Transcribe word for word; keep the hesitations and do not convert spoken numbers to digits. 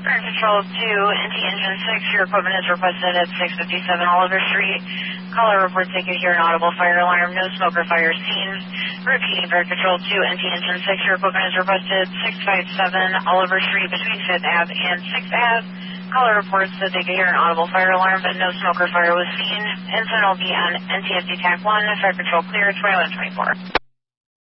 Fire Control two, N T Engine six, your equipment is requested at six fifty-seven Oliver Street. Caller reports they could hear an audible fire alarm, no smoke or fire seen. Repeating, Fire Control two, N T Engine six, your equipment is requested six fifty-seven Oliver Street between fifth Avenue and sixth Avenue. Caller reports that they could hear an audible fire alarm, but no smoke or fire was seen. Incident will be on N T S D TAC one, Fire Control clear, twenty-one twenty-four.